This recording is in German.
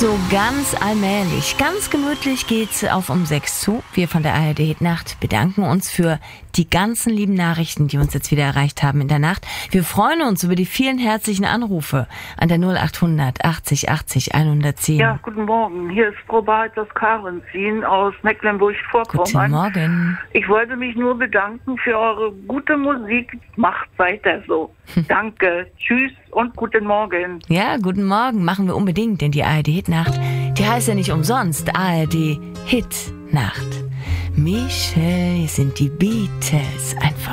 So ganz allmählich, ganz gemütlich geht's auf um 6 zu. Wir von der ARD Hitnacht bedanken uns für die ganzen lieben Nachrichten, die uns jetzt wieder erreicht haben in der Nacht. Wir freuen uns über die vielen herzlichen Anrufe an der 0800 80 80 110. Ja, guten Morgen. Hier ist Frau Barth aus Karenzin aus Mecklenburg-Vorpommern. Guten Morgen. Ich wollte mich nur bedanken für eure gute Musik. Macht weiter so. Danke. Tschüss und guten Morgen. Ja, guten Morgen. Machen wir unbedingt, denn die ARD Hitnacht, die heißt ja nicht umsonst ARD Hitnacht. Michel, sind die Beatles einfach